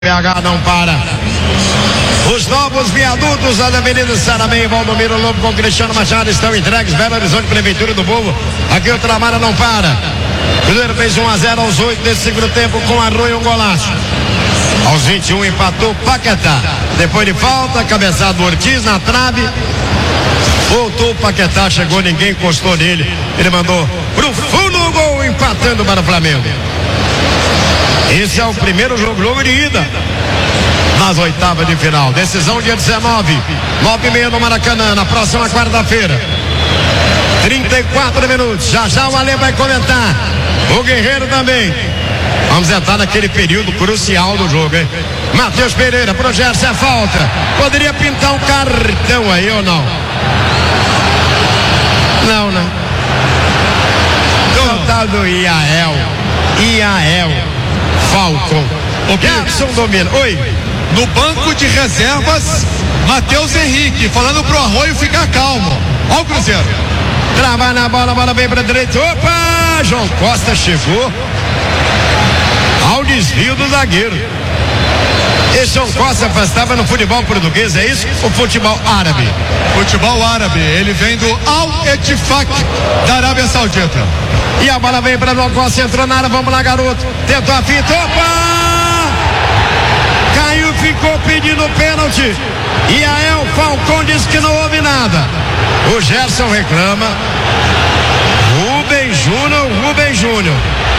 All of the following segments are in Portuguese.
PH não para. Os novos viadutos da Avenida Saramém, Valdomiro Lobo com Cristiano Machado estão entregues. Belo Horizonte, Prefeitura do Povo. Aqui o Tramara não para. Cruzeiro fez 1-0 aos 8 desse segundo tempo com Arroio, um golaço. Aos 21 empatou Paquetá. Depois de falta, cabeçada do Ortiz na trave. Voltou o Paquetá, chegou, ninguém encostou nele. Ele mandou pro fundo do gol, empatando para o Flamengo. Esse é o primeiro jogo de ida nas oitavas de final. Decisão dia 19, 9h30 no Maracanã, na próxima quarta-feira. 34 minutos. Já o Ale vai comentar. O Guerreiro também. Vamos entrar naquele período crucial do jogo, hein? Matheus Pereira, pro Gerson é falta. Poderia pintar um cartão aí ou não? Não, né? Total do Iael Falcon. O Gerson domina. Oi. No banco de reservas, Matheus Henrique, falando pro Arroio ficar calmo. Ó o Cruzeiro. Trava na bola vem pra direita. Opa! João Costa chegou ao desvio do zagueiro. Esse João Costa estava no futebol português, é isso? Ou futebol árabe? Futebol árabe. Ele vem do Al-Ettifaq da Arábia Saudita. E a bola vem para João Costa, entrou na área, vamos lá, garoto. Tentou a fita, opa! Caiu, ficou pedindo pênalti. E a El Falcon disse que não houve nada. O Gerson reclama. Rubem Júnior.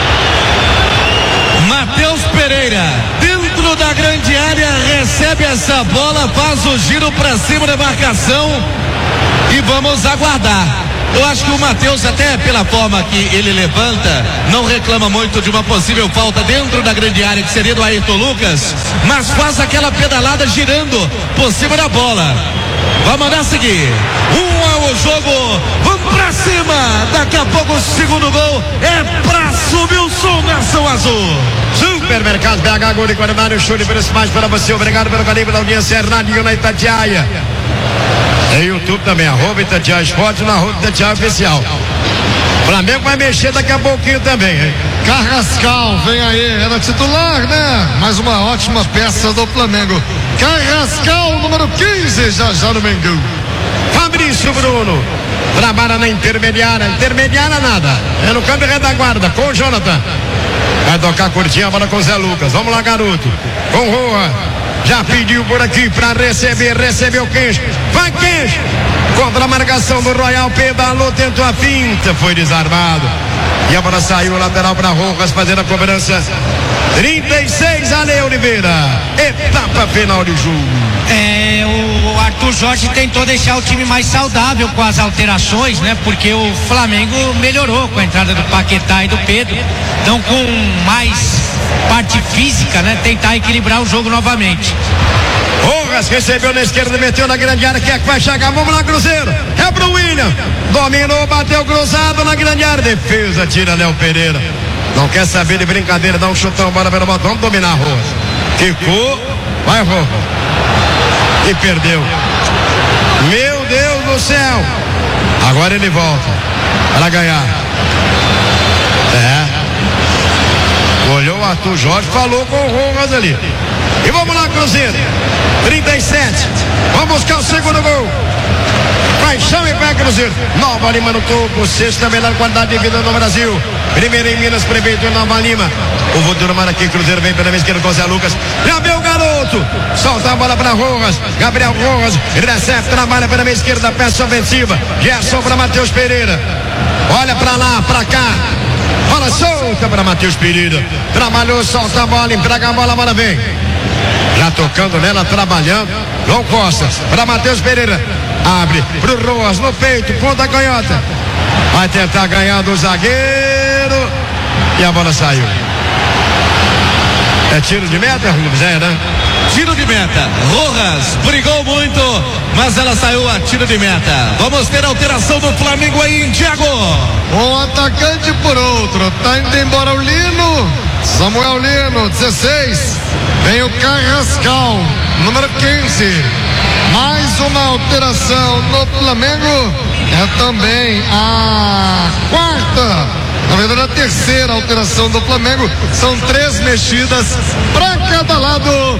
Matheus Pereira, dentro da grande área, recebe essa bola, faz o giro para cima da marcação e vamos aguardar. Eu acho que o Matheus, até pela forma que ele levanta, não reclama muito de uma possível falta dentro da grande área, que seria do Ayrton Lucas, mas faz aquela pedalada girando por cima da bola. Vai mandar seguir. O jogo, vamos pra cima. Daqui a pouco o segundo gol é pra subir o som Nação Azul. Supermercado BH, gol de qualidade, show de preço mais para você. Obrigado pelo carinho da audiência. Hernandinho na Itatiaia. Tem YouTube também, @Itatiaia Esporte, na @Itatiaia Oficial. Flamengo vai mexer daqui a pouquinho também, hein? Carrascal, vem aí, era titular, né? Mais uma ótima peça do Flamengo. Carrascal, número 15, já no Mengão. Fabrício Bruno, trabalha na intermediária nada, é no campo de retaguarda, com o Jonathan. Vai tocar curtinha a bola com o Zé Lucas, vamos lá, garoto, com o Roa. Já pediu por aqui para recebeu Queijo. Vai Queijo! Contra a marcação do Royal, pedalou, tentou a finta, foi desarmado. E a bola saiu, lateral para Rojas, fazendo a cobrança. 36, Ale Oliveira. Etapa final de jogo. O Arthur Jorge tentou deixar o time mais saudável com as alterações, né? Porque o Flamengo melhorou com a entrada do Paquetá e do Pedro. Então, com mais parte física, né? Tentar equilibrar o jogo novamente. Rojas recebeu na esquerda, meteu na grande área. Quem é que vai chegar? Vamos lá, Cruzeiro. É pro William. Dominou, bateu cruzado na grande área. Defesa, tira Léo Pereira. Não quer saber de brincadeira, dá um chutão, bora pelo botão. Vamos dominar, Rojas. Ficou, vai, Rojas. E perdeu. Meu Deus do céu. Agora ele volta para ganhar. Olhou o Arthur Jorge, falou com o Rojas ali. E vamos lá, Cruzeiro. 37. Vamos buscar o segundo gol. Paixão e pé, Cruzeiro. Nova Lima no topo. Sexta melhor qualidade de vida no Brasil. Primeiro em Minas, Prefeitura Nova Lima. O Voldemar aqui, Cruzeiro vem pela esquerda com o Zé Lucas. Já veio o garoto. Solta a bola para Rojas. Gabriel Rojas recebe, trabalha pela esquerda, peça ofensiva. Gerson para Matheus Pereira. Olha para lá, para cá. Bola solta para Matheus Pereira. Trabalhou, solta a bola, entrega a bola vem. Já tocando nela, trabalhando. João Costa para Matheus Pereira. Abre pro Rojas no peito, ponta canhota. Vai tentar ganhar do zagueiro. E a bola saiu. É tiro de meta, Rubens? É, né? Tiro de meta. Rojas brigou muito, mas ela saiu a tiro de meta. Vamos ter alteração do Flamengo aí, Thiago. Um atacante por outro. Tá indo embora o Lino. Samuel Lino, 16. Vem o Carrascal, número 15. Mais uma alteração no Flamengo. É também a quarta. Na verdade, a terceira alteração do Flamengo. São 3 mexidas para cada lado.